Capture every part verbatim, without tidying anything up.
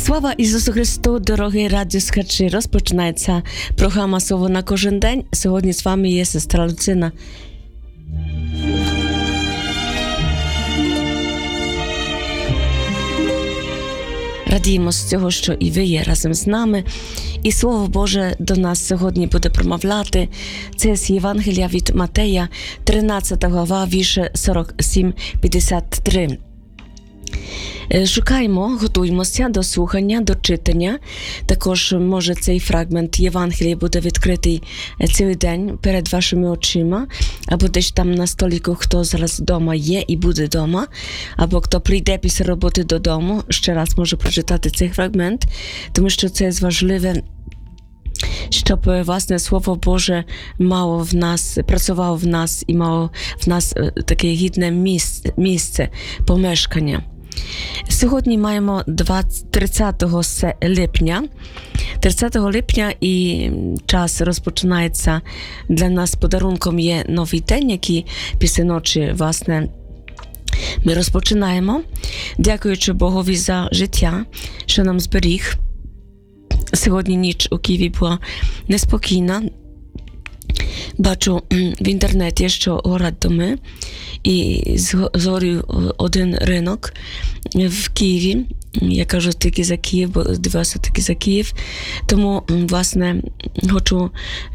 Слава Ісусу Христу, дорогі радіослухачі! Розпочинається програма «Слово на кожен день». Сьогодні з вами є сестра Люцина. Радіємо з цього, що і ви є разом з нами. І Слово Боже до нас сьогодні буде промовляти. Це з Євангелія від Матея, тринадцята глава, вірші сорок сім п'ятдесят три. Шукаємо, готуємося до слухання, до читання. Також, може, цей фрагмент Євангелія буде відкритий цілий день перед вашими очима, або десь там на столику, хто зараз вдома є і буде вдома, або хто прийде після роботи додому, ще раз може прочитати цей фрагмент, тому що це важливе, щоб, власне, Слово Боже мало в нас, працювало в нас і мало в нас таке гідне місце, місце помешкання. Сьогодні маємо тридцятого липня. тридцятого липня і час розпочинається для нас подарунком є новий день, який після ночі, власне, ми розпочинаємо. Дякуючи Богові за життя, що нам зберіг. Сьогодні ніч у Києві була неспокійна. Бачу в інтернеті, що горять доми, і згорів один ринок в Києві. Я кажу тільки за Київ, бо дивилася тільки за Київ. Тому, власне, хочу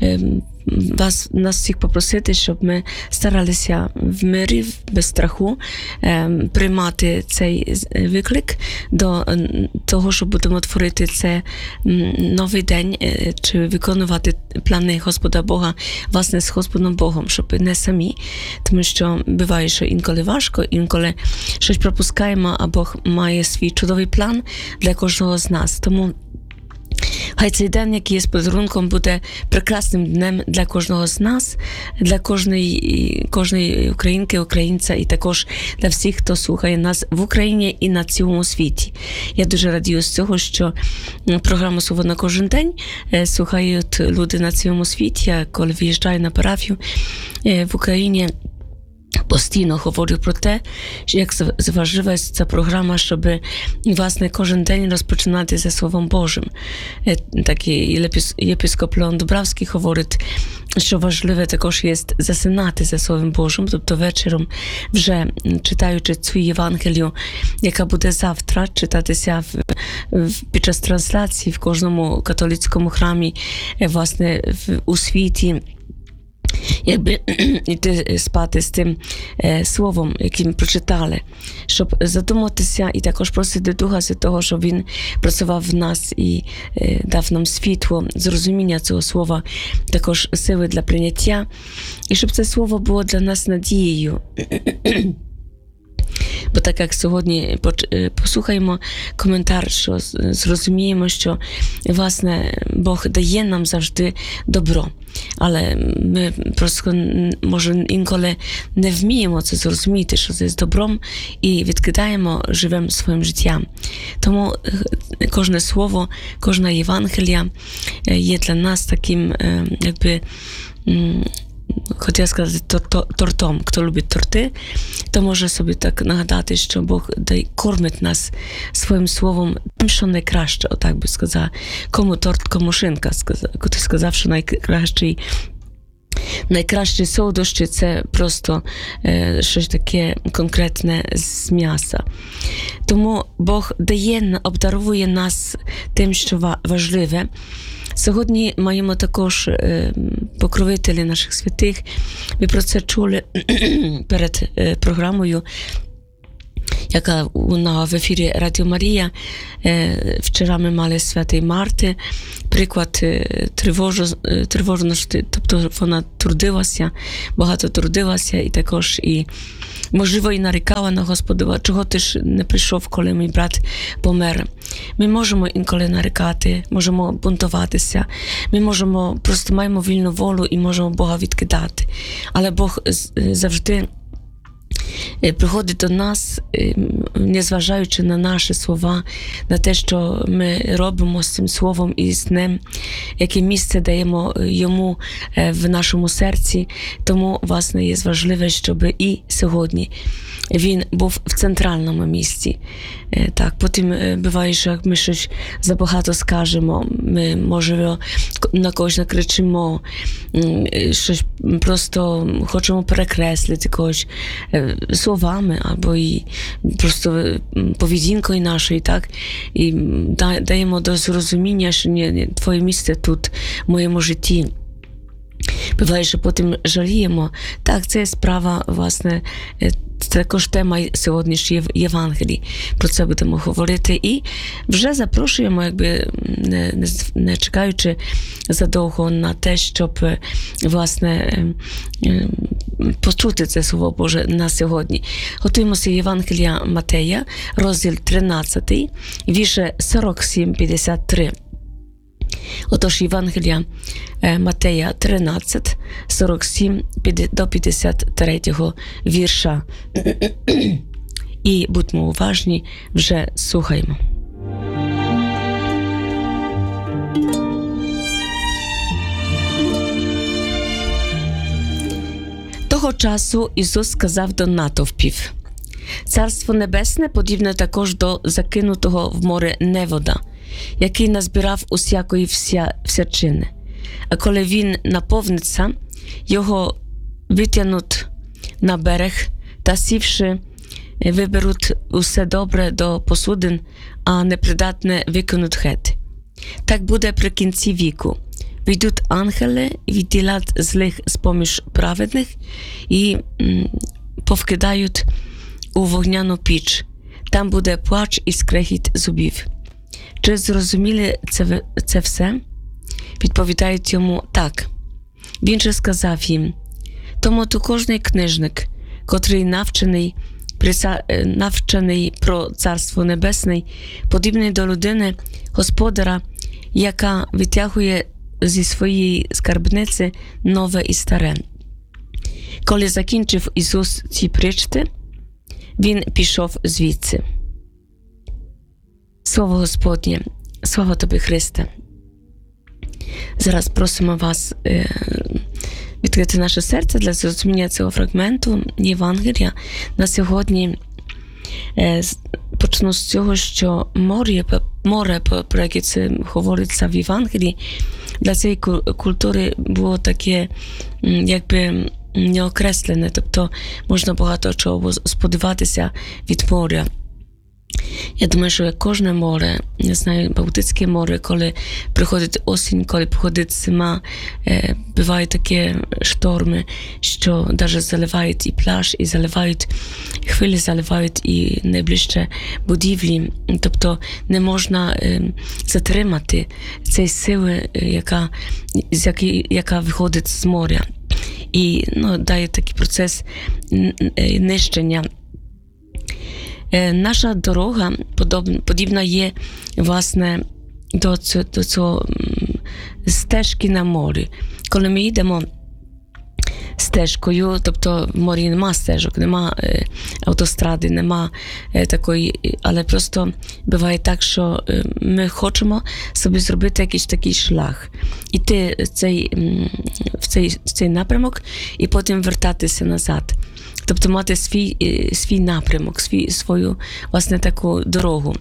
вас, нас всіх попросити, щоб ми старалися в мирі, без страху приймати цей виклик до того, що будемо творити це новий день, чи виконувати плани Господа Бога, власне, з Господом Богом, щоб не самі. Тому що буває, що інколи важко, інколи щось пропускаємо, а Бог має свій чудовий план для кожного з нас. Тому хай цей день, який є з подарунком, буде прекрасним днем для кожного з нас, для кожної, кожної українки, українця і також для всіх, хто слухає нас в Україні і на цілому світі. Я дуже радію з цього, що програму «Слово на кожен день» слухають люди на цілому світі. Я коли виїжджаю на парафію в Україні, постійно говорю про те, як важлива ця програма, щоб, власне, кожен день розпочинати зі Словом Божим. Такий єпископ Леон Дубравський говорить, що важливе також є засинати за Словом Божим, тобто вечором, вже читаючи цю Євангелію, яка буде завтра читатися в, в, під час трансляції в кожному католицькому храмі, власне, в, у світі, якби йти спати з тим е, словом, яким прочитали, щоб задуматися і також просити Духа Святого, щоб він працював в нас і е, дав нам світло, зрозуміння цього слова, також сили для прийняття, і щоб це слово було для нас надією. Бо так як сьогодні послухаємо коментар, що зрозуміємо, що, власне, Бог дає нам завжди добро. Але ми просто, може, інколи не вміємо це зрозуміти, що це з добром, і відкидаємо живим своїм життям. Тому кожне слово, кожна Євангелія є для нас таким, якби, хотіла сказати, тортом. Хто любить торти, то може собі так нагадати, що Бог кормить нас своїм словом тим, що найкраще, отак би сказав. Кому торт, кому шинка, ти сказав, що найкращий Найкращі солодощі – це просто е, щось таке конкретне з м'яса. Тому Бог дає, обдаровує нас тим, що важливе. Сьогодні маємо також е, покровителі наших святих. Ви про це чули перед е, програмою, яка лунала в ефірі Радіо Марія. Е, вчора ми мали святої Марти, приклад е, тривожу, е, тривожності, тобто вона трудилася, багато трудилася і також і, можливо, і нарікала на Господа, чого ти ж не прийшов, коли мій брат помер. Ми можемо інколи нарікати, можемо бунтуватися, ми можемо, просто маємо вільну волю і можемо Бога відкидати. Але Бог завжди приходить до нас, незважаючи на наші слова, на те, що ми робимо з цим словом і з ним, яке місце даємо йому в нашому серці. Тому, власне, є важливо, щоб і сьогодні він був в центральному місці. Так, потім буває, що як ми щось забагато скажемо, ми, може, на когось накричимо, щось просто хочемо перекреслити когось словами, або і просто поведінкою нашою, так? І даємо до зрозуміння, що ні, твоє місце тут, в моєму житті. Буває, що потім жаліємо. Так, це справа, власне, це також тема сьогоднішньої Євангелії. Про це будемо говорити. І вже запрошуємо, якби не, не, не чекаючи задовго на те, щоб, власне, почути це Слово Боже на сьогодні. Готуємося Євангелія Матея, розділ тринадцятий, вірші сорок сім п'ятдесят три. Отож, Євангелія Матея тринадцять, сорок сім до п'ятдесят третього вірша. І будьмо уважні, вже слухаємо. Того часу Ісус сказав до натовпів: «Царство Небесне подібне також до закинутого в море невода, який назбирав усякої вся, всячини. А коли він наповниться, його витягнуть на берег та, сівши, виберуть усе добре до посудин, а непридатне викинуть геть. Так буде при кінці віку. Війдуть ангели, відділять злих з-поміж праведних і м, повкидають у вогняну піч. Там буде плач і скрегіт зубів». Чи зрозуміли це, це все? Відповідають йому: так. Він же сказав їм: тому то кожний книжник, котрий навчений, приса, навчений про Царство Небесне, подібний до людини, господара, яка витягує зі своєї скарбниці нове і старе. Коли закінчив Ісус ці притчі, він пішов звідси. Слово Господнє, слава Тобі, Христе. Зараз просимо вас е, відкрити наше серце для зрозуміння цього фрагменту Євангелія. На сьогодні е, почну з цього, що море, море, про яке це говориться в Євангелії, для цієї культури було таке, якби, неокреслене, тобто можна багато чого сподіватися від моря. Я думаю, що як кожне море, не знаю, Балтійське море, коли приходить осінь, коли приходить зима, е, бувають такі шторми, що навіть заливають і пляж, і заливають, хвилі заливають і найближче будівлі. Тобто не можна е, затримати цієї сили, яка, з якої, яка виходить з моря. І ну, дає такий процес нищення. Наша дорога подібна є, власне, до цього, до цього стежки на морі. Коли ми йдемо стежкою, тобто в морі нема стежок, нема е, автостради, нема е, такої, але просто буває так, що е, ми хочемо собі зробити якийсь такий шлях, іти цей, в, цей, в цей напрямок і потім вертатися назад. Тобто мати свій, свій напрямок, свій, свою, власне, таку дорогу.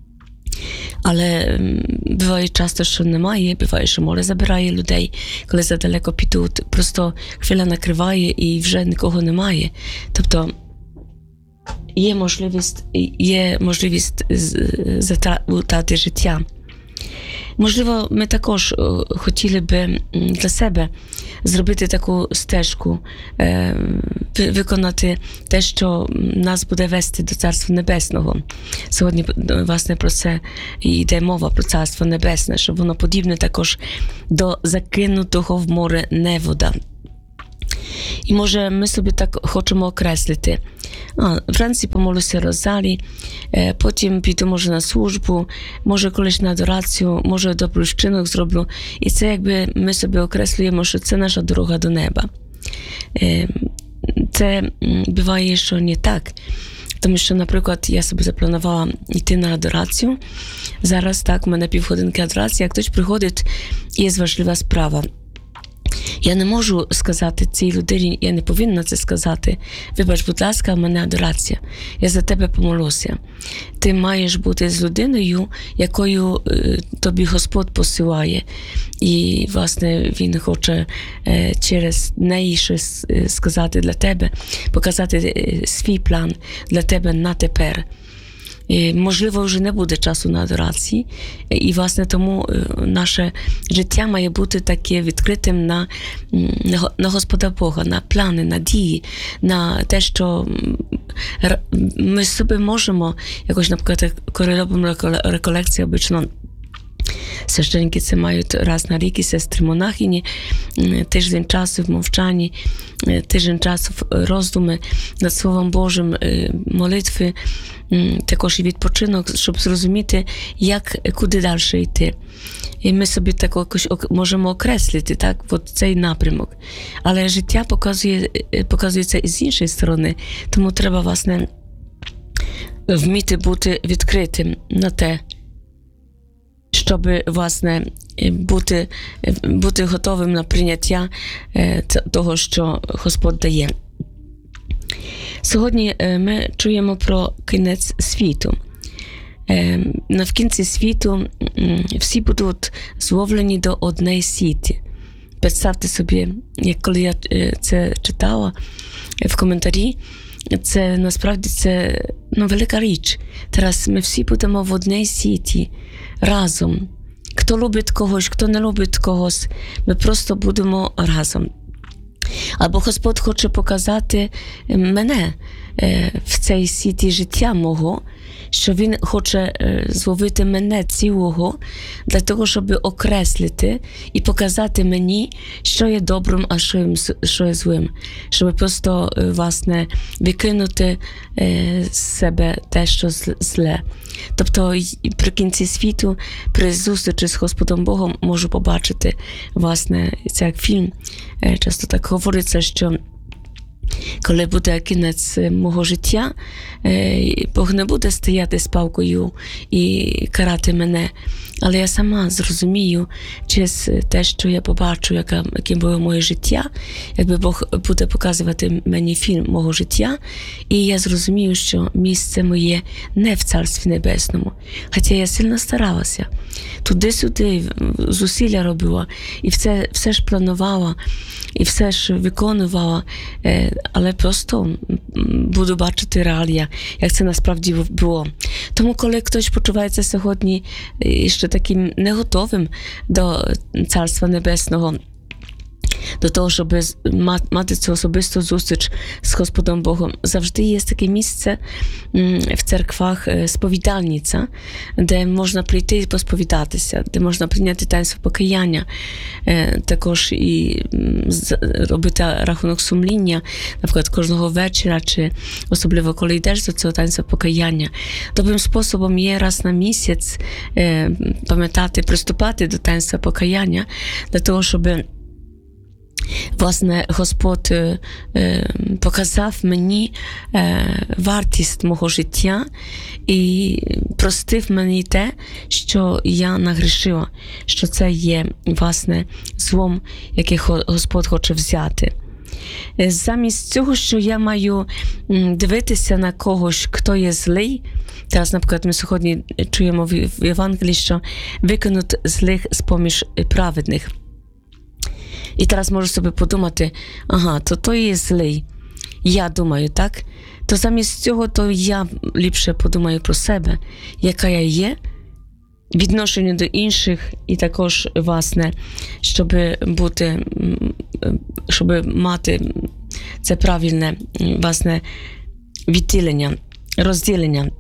Але буває часто, що немає, буває, що море забирає людей, коли задалеко підуть, просто хвиля накриває і вже нікого немає. Тобто є можливість, є можливість затратити життя. Можливо, ми також хотіли би для себе зробити таку стежку, виконати те, що нас буде вести до Царства Небесного. Сьогодні, власне, про це йде мова, про Царство Небесне, що воно подібне також до закинутого в море невода. І може ми собі так хочемо окреслити. А, вранці помолюся розарій, е, потім піду, може, на службу, може, колись на адорацію, може, добрий вчинок зроблю. І це якби ми собі окреслюємо, що це наша дорога до неба. Е, це буває, що не так. Тому що, наприклад, я собі запланувала йти на адорацію. Зараз так, у мене півгодинки адорації, як хтось приходить, є важлива справа. Я не можу сказати цій людині, я не повинна це сказати. Вибач, будь ласка, в мене адорація. Я за тебе помолюся. Ти маєш бути з людиною, якою е, тобі Господь посилає. І, власне, Він хоче е, через неї щось сказати для тебе, показати е, свій план для тебе на тепер. І, можливо, вже не буде часу на адорації. І, власне, тому наше життя має бути таке відкритим на, на, на Господа Бога, на плани, на дії, на те, що ми собі можемо, якось, наприклад, коли робимо реколекції, обично священники це мають раз на рік, і сестри монахині, тиждень часу в мовчанні, тиждень часу в роздуми над Словом Божим, молитви, також і відпочинок, щоб зрозуміти, як, куди далі йти. І ми собі так якось можемо окреслити так, от цей напрямок. Але життя показує, показується і з іншої сторони, тому треба, власне, вміти бути відкритим на те, щоб, власне, бути, бути готовим на прийняття того, що Господь дає. Сьогодні ми чуємо про кінець світу. На в кінці світу всі будуть зловлені до однієї сіті. Представте собі, як коли я це читала в коментарі, це насправді це ну, велика річ. Зараз ми всі будемо в одній сіті, разом. Хто любить когось, хто не любить когось, ми просто будемо разом. Або Господь хоче показати мене в цій сіті життя мого, що Він хоче зловити мене цілого для того, щоб окреслити і показати мені, що є добрим, а що є, що є злим. Щоб просто, власне, викинути з себе те, що зле. Тобто при кінці світу, при зустрічі з Господом Богом можу побачити, власне, це як фільм. Часто так говориться, що коли буде кінець мого життя, Бог не буде стояти з палкою і карати мене, але я сама зрозумію через те, що я побачу, яка, яким було моє життя, якби Бог буде показувати мені фільм мого життя, і я зрозумію, що місце моє не в Царстві Небесному. Хоча я сильно старалася. Туди-сюди зусилля робила, і все, все ж планувала, і все ж виконувала, але просто буду бачити реалія, як це насправді було. Тому, коли хтось почувається сьогодні ще таким неготовим до Царства Небесного, до того, щоб мати цю особисту зустріч з Господом Богом, завжди є таке місце в церквах, сповідальниця, де можна прийти і посповідатися, де можна прийняти таїнство покаяння, також і робити рахунок сумління, наприклад, кожного вечора, чи особливо, коли йдеш до цього таїнства покаяння. Добрим способом є раз на місяць пам'ятати, приступати до таїнства покаяння, для того, щоб власне, Господь е, е, показав мені е, вартість мого життя і простив мені те, що я нагрішила, що це є, власне, злом, яке Господь хоче взяти. Замість цього, що я маю дивитися на когось, хто є злий, зараз, наприклад, ми сьогодні чуємо в Євангелії, що викинуть злих з-поміж праведних. І зараз можу собі подумати, ага, то той є злий. Я думаю, так? То замість цього, то я ліпше подумаю про себе, яка я є, відношенню до інших, і також, власне, щоб бути, щоб мати це правильне, власне, відділення, розділення.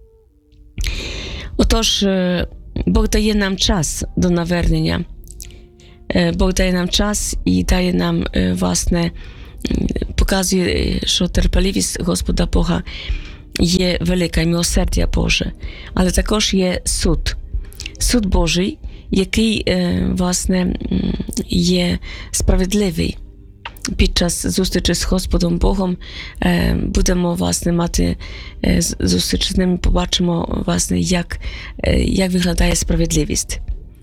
Отож, Бог дає нам час до навернення. Бог дає нам час і дає нам, власне, показує, що терпеливість Господа Бога є велика, і милосердя Боже. Але також є суд. Суд Божий, який, власне, є справедливий. під час зустрічі з Господом Богом будемо, власне, мати зустріч з ним, побачимо, власне, як, як виглядає справедливість.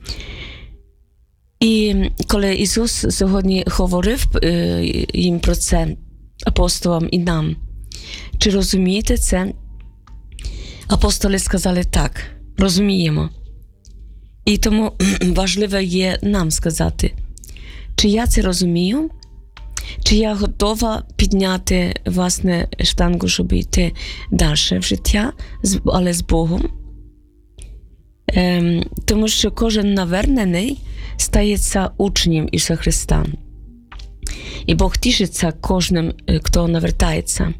І коли Ісус сьогодні говорив їм про це, апостолам і нам, чи розумієте це? Апостоли сказали так, розуміємо. І тому важливо є нам сказати, чи я це розумію, чи я готова підняти, власне, штангу, щоб йти далі в життя, але з Богом. Ем, тому що кожен навернений стається учнем Ісуса Христа. І Бог тішиться кожним, хто навертається.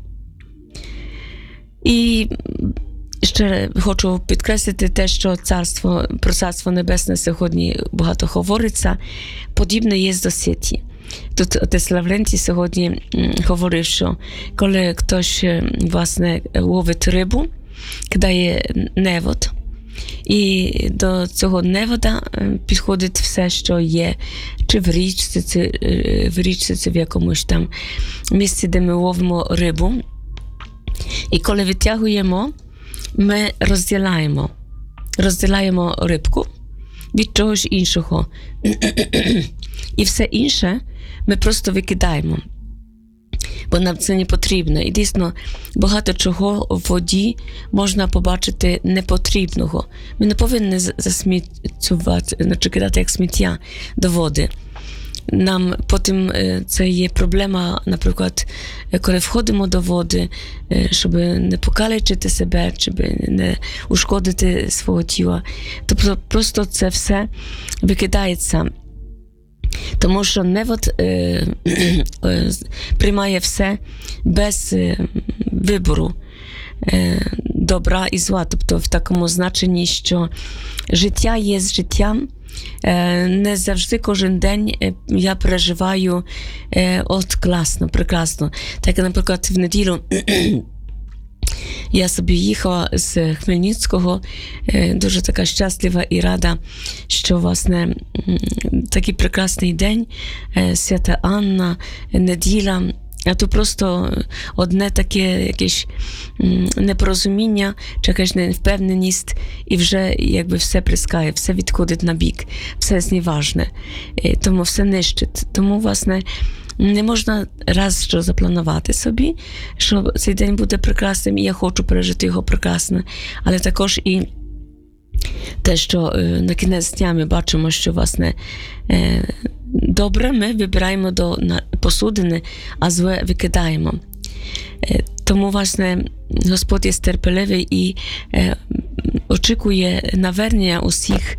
І ще хочу підкреслити те, що царство, про Царство Небесне сьогодні багато говориться. Подібне є до сіті. Тут отець Лаврентій сьогодні говорив, що коли хтось, власне, ловить рибу, кидає невод, і до цього невода підходить все, що є, чи в річці, чи в річці, чи в якомусь там місці, де ми ловимо рибу. І коли витягуємо, ми розділяємо. Розділяємо рибку від чогось іншого. І все інше ми просто викидаємо. Бо нам це не потрібно. І дійсно, багато чого в воді можна побачити непотрібного. Ми не повинні засміттювати, значить кидати як сміття до води. Нам потім це є проблема, наприклад, коли входимо до води, щоб не покалечити себе, щоб не ушкодити свого тіла. Тобто просто це все викидається. Тому що невод е, е, приймає все без е, вибору е, добра і зла. Тобто в такому значенні, що життя є з життям. Е, не завжди кожен день я переживаю е, от класно, прекрасно. Так, наприклад, в неділю я собі їхала з Хмельницького, дуже така щаслива і рада, що, власне, такий прекрасний день, Свята Анна, неділя, а то просто одне таке якесь непорозуміння, чи якась невпевненість, і вже якби все прискає, все відходить на бік, все зневажне, тому все нищить. Тому, власне, не можна раз що запланувати собі, що цей день буде прекрасним, і я хочу пережити його прекрасно, але також і те, що на кінець дня ми бачимо, що, власне, добре ми вибираємо до посудини, а зле викидаємо. Тому, власне, Господь є терпеливий і очікує навернення усіх,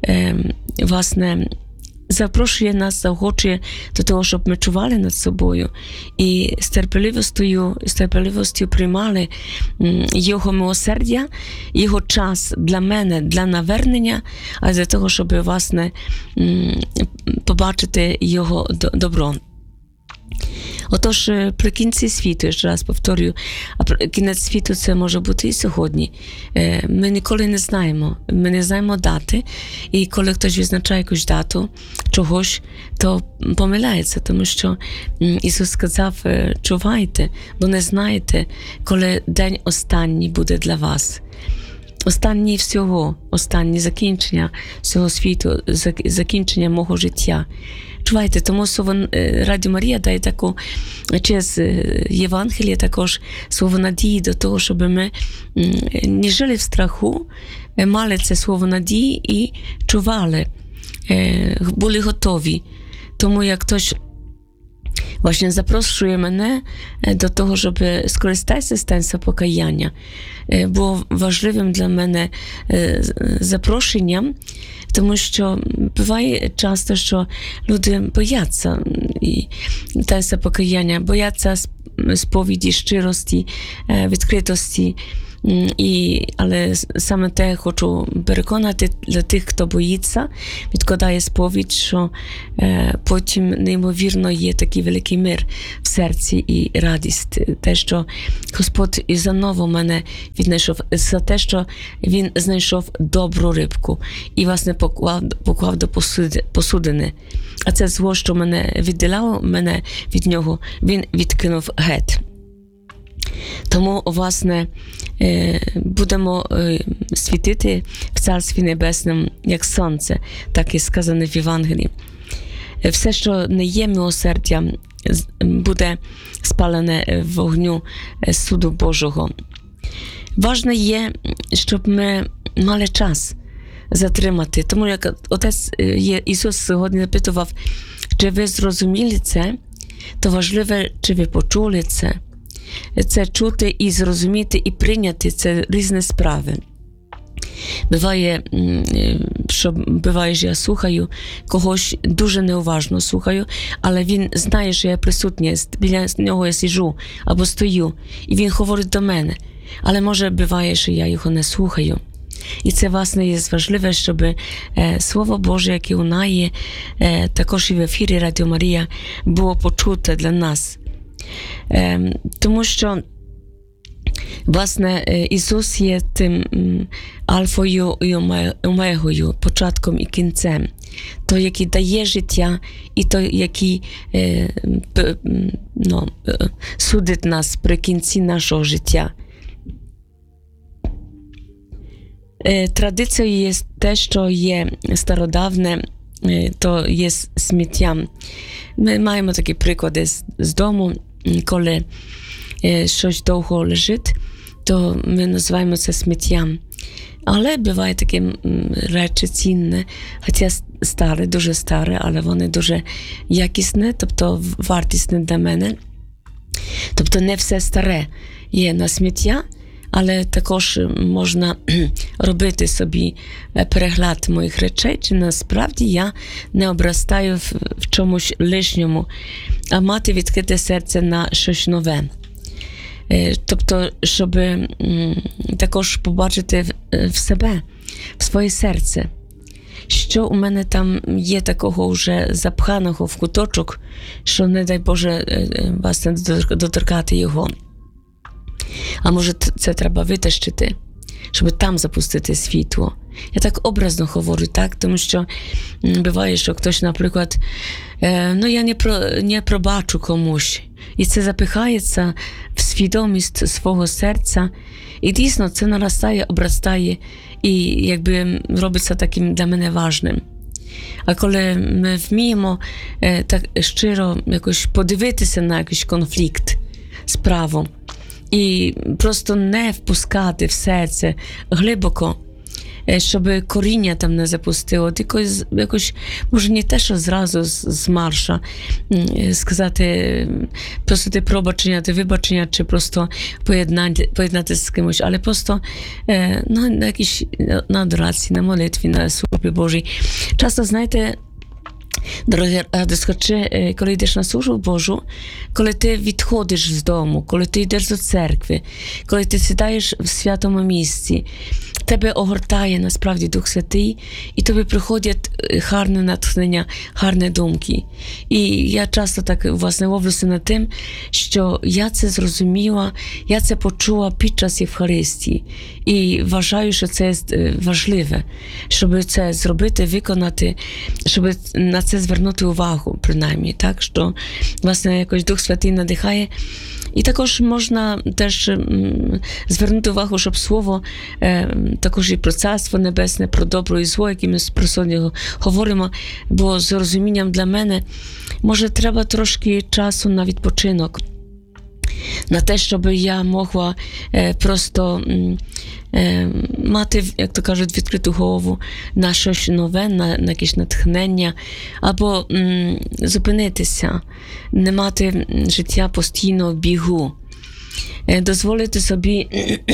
власне, запрошує нас, заохочує до того, щоб ми чували над собою і з терпеливістю, з терпеливістю приймали його милосердя, його час для мене, для навернення, а для того, щоб, власне, побачити його добро. Отож, при кінці світу, ще раз повторюю, а кінець світу це може бути і сьогодні. Ми ніколи не знаємо, ми не знаємо дати, і коли хтось визначає якусь дату чогось, то помиляється, тому що Ісус сказав, чувайте, бо не знаєте, коли день останній буде для вас. Останній всього, останнє закінчення всього світу, закінчення мого життя. Чувайте, тому слово Радіо Марія дає таку, через Євангеліє також слово надії до того, щоб ми не жили в страху, мали це слово надії і чували, були готові. Тому як хтось właśnie запрошує мене до того, щоб скористатися з танця покаяння. Було важливим для мене запрошенням, тому що буває часто, що люди бояться і танця покаяння, бояться сповіді, щирості, відкритості. І, але саме те хочу переконати для тих, хто боїться, відкладає сповідь, що е, потім неймовірно є такий великий мир в серці і радість. Те, що Господь і заново мене віднайшов, за те, що Він знайшов добру рибку і, власне, поклав, поклав до посуди, посудини. А це зло, що мене відділяло мене від нього, Він відкинув геть. Тому, власне, будемо світити в Царстві Небесному, як сонце, так і сказано в Євангелії. Все, що не є милосердям, буде спалене в вогню суду Божого. Важне є, щоб ми мали час затримати. Тому як Отець Ісус сьогодні запитував, чи ви зрозуміли це, то важливе, чи ви почули це. Це чути і зрозуміти, і прийняти – це різні справи. Буває, що буває, що я слухаю когось, дуже неуважно слухаю, але він знає, що я присутня, біля нього я сиджу або стою, і він говорить до мене. Але може буває, що я його не слухаю. І це, власне, є важливе, щоб е, Слово Боже, яке лунає, е, також і в ефірі Радіо Марія, було почуте для нас. Е, тому що, власне, Ісус є тим альфою і омегою, початком і кінцем. Той, який дає життя, і той, який е, ну, судить нас при кінці нашого життя. Е, традицією є те, що є стародавне, е, то є сміттям. Ми маємо такі приклади з, з дому, коли е, щось довго лежить, то ми називаємо це сміттям. Але буває такі речі цінні, хоча старі, дуже старі, але вони дуже якісні, тобто вартісні для мене. Тобто не все старе є на сміття, але також можна робити собі перегляд моїх речей, чи насправді я не обростаю в, в чомусь лишньому, а мати відкрите серце на щось нове. Тобто, щоб м, також побачити в, в себе, в своє серце, що у мене там є такого вже запханого в куточок, що, не дай Боже, вас доторкати його. А може це треба витащити, щоб там запустити світло. Я так образно говорю, так, тому що буває, що хтось, наприклад, ну я не, про, не пробачу комусь, і це запихається в свідомість свого серця, і дійсно це наростає, обростає, і якби робиться таким для мене важним. А коли ми вміємо так щиро якось подивитися на якийсь конфлікт, справу, і просто не впускати в серце глибоко, щоб коріння там не запустило, тільки якось, може, не те, що зразу з, з марша сказати, просити пробачення, вибачення, чи просто поєднати, поєднати з кимось, але просто ну, на якісь на адорації, на молитві, на службі Божій. Часто, знаєте, дорогі радіослухачі, коли йдеш на службу Божу, коли ти відходиш з дому, коли ти йдеш до церкви, коли ти сідаєш в святому місці, тебе огортає насправді Дух Святий, і тобі приходять гарне натхнення, гарні думки. І я часто так, власне, ловлюся над тим, що я це зрозуміла, я це почула під час Євхаристії. І вважаю, що це важливе, щоб це зробити, виконати, щоб на це звернути увагу, принаймні, так, що, власне, якось Дух Святий надихає. І також можна теж м, звернути увагу, щоб слово е, також і про Царство Небесне, про добро і зло, які ми про сьогодні говоримо, бо з розумінням для мене, може, треба трошки часу на відпочинок, на те, щоб я могла е, просто м, е, мати, як то кажуть, відкриту голову на щось нове, на, на якесь натхнення, або м, зупинитися, не мати життя постійно в бігу. Е, дозволити собі,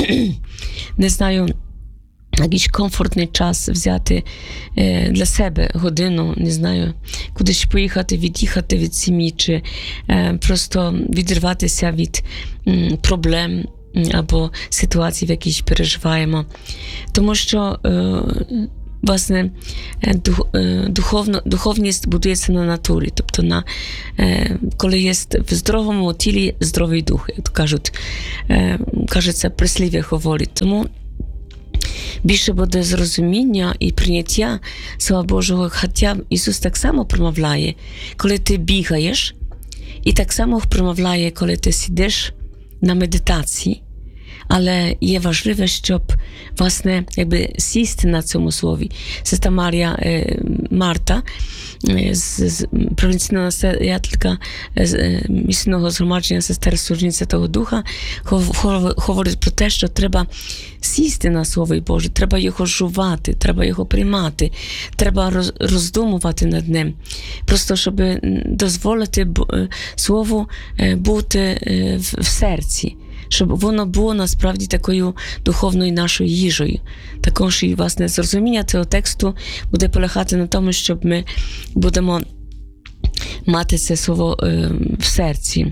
не знаю, якийсь комфортний час взяти е, для себе годину, не знаю, кудись поїхати, від'їхати від сім'ї, чи е, просто відірватися від м, проблем, або ситуації, в якій переживаємо. Тому що власне, духовно, духовність будується на натурі, тобто на, коли є в здоровому тілі здоровий дух, як то кажуть, кажеться, прислів'я говорить. Тому більше буде зрозуміння і прийняття Слова Божого, хоча Ісус так само промовляє, коли ти бігаєш, і так само промовляє, коли ти сидиш на медитації. Але є важливе, щоб, власне, якби сісти на цьому слові. Сестра Марія е, Марта, е, з, з, провінційна настоятелька е, місійного згромадження сестер Служінь Святого Духа, говорить про те, що треба сісти на Слово Боже, треба його жувати, треба його приймати, треба роз, роздумувати над ним. Просто, щоб дозволити Слову бути в, в серці, щоб воно було насправді такою духовною нашою їжею. Також і, власне, зрозуміння цього тексту буде полягати на тому, щоб ми будемо мати це слово е, в серці.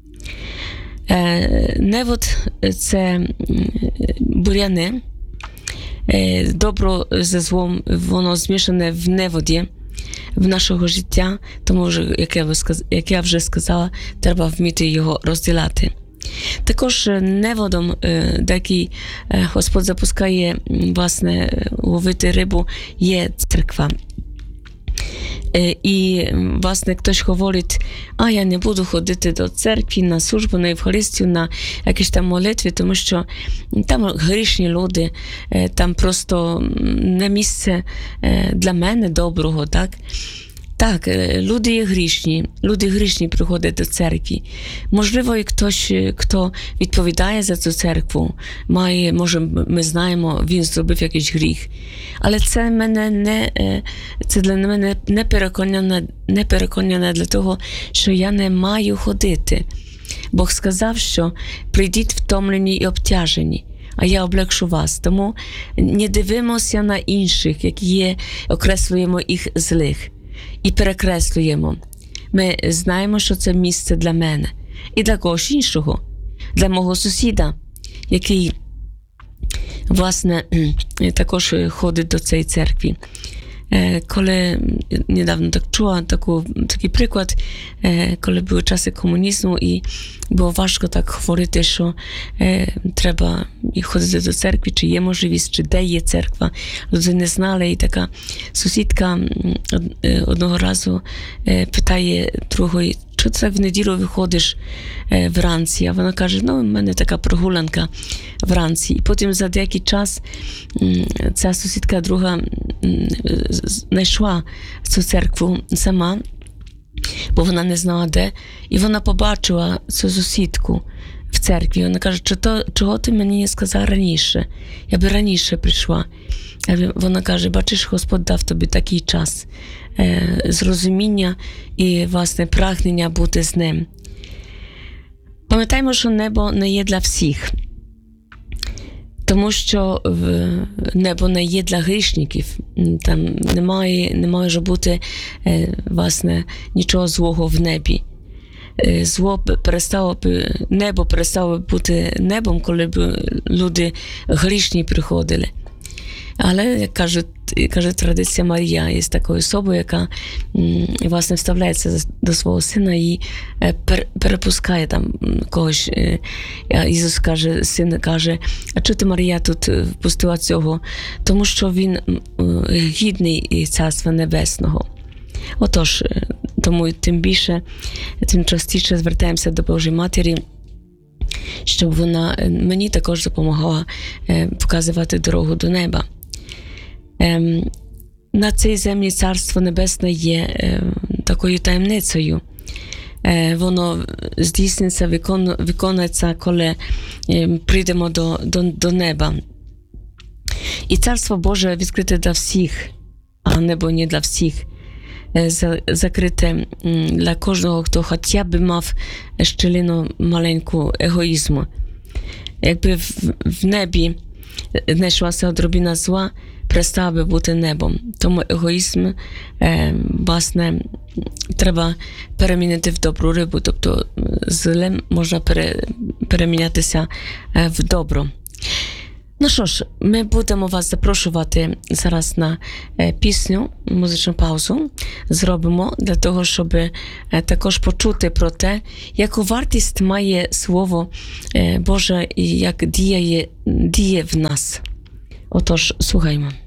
Е, невод – це бур'яни. Е, добро зі злом, воно змішане в неводі в нашого життя, тому, як я, як я вже сказала, треба вміти його розділяти. Також неводом, де який Господь запускає, власне, ловити рибу, є церква. І, власне, хтось говорить, а я не буду ходити до церкви на службу, на Євхаристію, на якісь там молитви, тому що там грішні люди, там просто не місце для мене доброго, так? Так, люди є грішні, люди грішні приходять до церкви. Можливо, і хтось, хто відповідає за цю церкву, має, може, ми знаємо, він зробив якийсь гріх. Але це мене не, це для мене не переконання, не переконання для того, що я не маю ходити. Бог сказав, що прийдіть втомлені і обтяжені, а я облегшу вас. Тому не дивимося на інших, які є, окреслюємо їх злих. І перекреслюємо. Ми знаємо, що це місце для мене. І для когось іншого. Для мого сусіда, який, власне, також ходить до цієї церкви. Коли niedawno tak czuła taką, taki przykład, коли były czasy komunizmu i było важко так говорити, що е, треба ходити до церкви, чи є можливість, чи де є церква. Люди не знали, і така сусідка одного разу е, питає другої, чи ти так в неділю виходиш е, вранці? А вона каже, ну, в мене така прогулянка вранці. І потім за деякий час м, ця сусідка друга м, знайшла цю церкву сама, бо вона не знала де, і вона побачила цю сусідку в церкві. Вона каже, чого, чого ти мені не сказав раніше? Я би раніше прийшла. Вона каже, бачиш, Господь дав тобі такий час е, зрозуміння і, власне, прагнення бути з ним. Пам'ятаємо, що небо не є для всіх. Тому що небо не є для грішників. Там немає, не може бути, власне, нічого злого в небі. Зло перестало б, небо перестало б бути небом, коли б люди грішні приходили. Але, як каже, каже традиція, Марія є такою особою, яка, власне, вставляється до свого сина і перепускає там когось. Ісус каже, син каже, а чого ти, Марія, тут впустила цього? Тому що він гідний Царства Небесного. Отож, тому тим більше, тим частіше звертаємося до Божої Матері, щоб вона мені також допомагала показувати дорогу до неба. На цій землі Царство Небесне є такою таємницею. Воно здійсниться, виконується, коли прийдемо до, до, до неба. І Царство Боже відкрите для всіх, а небо не для всіх. Закрите для кожного, хто хоча б мав щілину маленьку егоїзму. Якби в, в небі знайшлася одробіна зла, перестав би бути небом. Тому егоїзм, е, власне, треба перемінити в добру рибу. Тобто зле можна пере, перемінятися в добро. Ну що ж, ми будемо вас запрошувати зараз на пісню, музичну паузу зробимо для того, щоб також почути про те, яку вартість має Слово Боже і як діє, діє в нас. Отож, слухаймо.